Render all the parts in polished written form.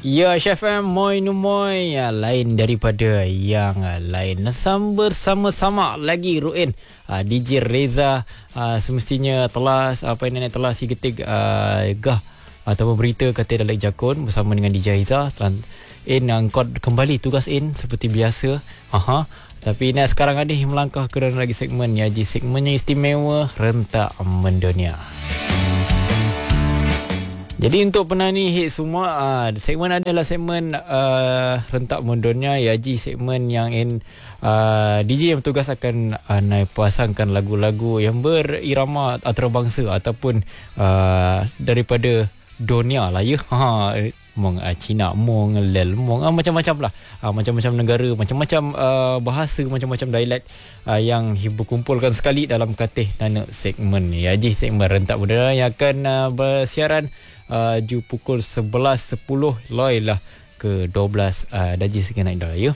Ya, Chef M, moi numoy, ya, lain daripada yang lain. Bersama-sama lagi Ruin, DJ Reza, semestinya telah telah si ketik gah ataupun berita kata dalam jakun bersama dengan DJ Aiza. Angkot kembali tugas seperti biasa. Tapi sekarang ada melangkah ke dalam lagi segmen ya, segmennya istimewa rentak mendunia. Jadi untuk penani hit semua, segmen adalah segmen rentak mendunia ya, segmen yang DJ yang bertugas akan pasangkan lagu-lagu yang berirama antarabangsa ataupun daripada dunia lah ya. Mong Cina, mong Lel, mong macam-macam lah, macam-macam negara, macam-macam bahasa, macam-macam dialek yang berkumpulkan sekali dalam katih nana segmen ni. Jadi segmen rentak budaya yang akan bersiaran pukul 11.10 loi lah ke 12 daji sekian naik dah ya.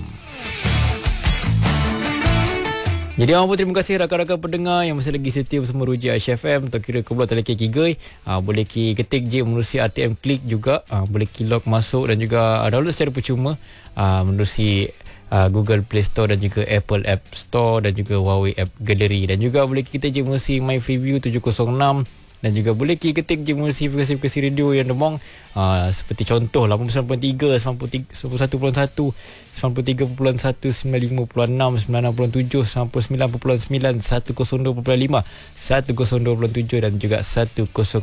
Jadi terima kasih rakan-rakan pendengar yang masih lagi setia bersama Ruji Aisyah FM. Tak kira ke belah teleki kigai, boleh ketik je menerusi RTM Klik juga, boleh log masuk dan juga download secara percuma menerusi Google Play Store dan juga Apple App Store dan juga Huawei App Gallery, dan juga boleh kita je menerusi My Freeview 706 dan juga boleh ketik je menerusi frekuensi radio yang demong, seperti contoh 89.3, 91.1, 93.1, 95.6, 99.7, 99.9, 102.5, 102.7 dan juga 105.1.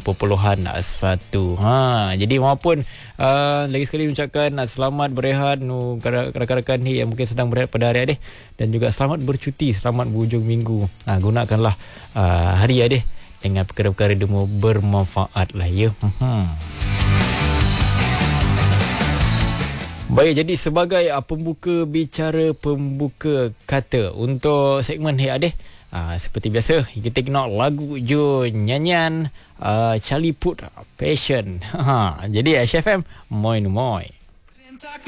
Jadi maupun lagi sekali ucapkan selamat berehat rakan-rakan ni yang mungkin sedang berehat pada hari ini, dan juga selamat bercuti, selamat berhujung minggu. Gunakanlah hari ini dengan perkara-perkara demo bermanfaat lah ya. Baik, jadi sebagai pembuka kata untuk segmen Hey Adeh, seperti biasa kita nak lagu jo nyanyian Charlie Puth Passion. Jadi Chef M, moi.